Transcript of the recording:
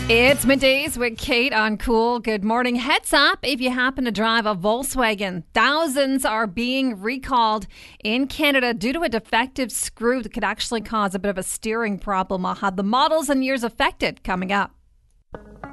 It's middays with Kate on Cool. Good morning. Heads up if you happen to drive a Volkswagen. Thousands are being recalled in Canada due to a defective screw that could actually cause a bit of a steering problem. I'll have the models and years affected coming up.